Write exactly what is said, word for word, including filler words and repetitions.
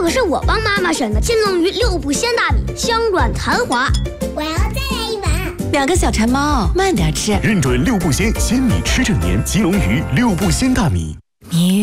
可是我帮妈妈选的金龙鱼六步鲜大米，香软弹滑。 我要再来一碗。 两个小馋猫，慢点吃。 认准六步鲜鲜米吃正年，金龙鱼六步鲜大米。 你。